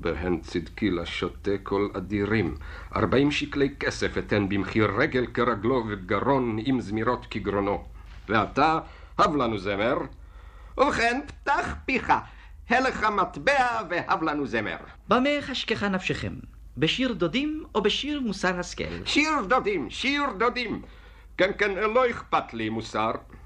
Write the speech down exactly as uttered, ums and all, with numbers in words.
בהן צדקי לשוטה כל אדירים. ארבעים שקלי כסף אתן במחיר רגל כרגלו וגרון עם זמירות כגרונו. ואתה, הב לנו זמר. ובכן, פתח פיך, הלך המטבע והב לנו זמר. במה חשכך נפשכם? בשיר דודים או בשיר מוסר השכל? שיר דודים, שיר דודים. כן, כן, לא אכפת לי מוסר.